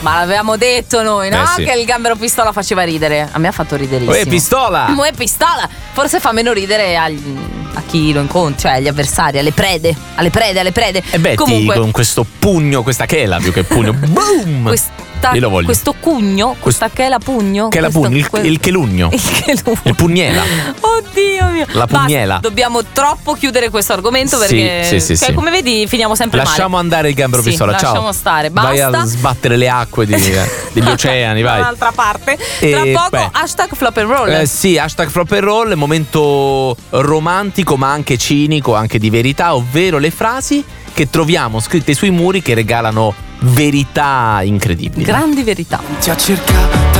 Ma l'avevamo detto noi, no? Sì. Che il gambero pistola faceva ridere. A me ha fatto riderissimo. Uè, pistola! Uè, pistola! Forse fa meno ridere a chi lo incontra, cioè agli avversari, alle prede. E beh, Comunque, con questo pugno, questa chela più che pugno. Boom! Io lo voglio. Questo cugno, questa chela pugno. Che è la pugno, il chelugno. Il pugnela. Oddio mio. La pugnela. Basta, dobbiamo troppo chiudere questo argomento perché sì. come vedi finiamo sempre Lasciamo male. andare il gambero pistola, ciao. Lasciamo stare, basta. Vai a sbattere le acque degli oceani, vai. Dall'altra parte. Tra poco hashtag flop and roll. Sì, hashtag flop and roll, momento romantico ma anche cinico, anche di verità, ovvero le frasi che troviamo scritte sui muri che regalano verità incredibili. Grandi verità. Ti ha cercata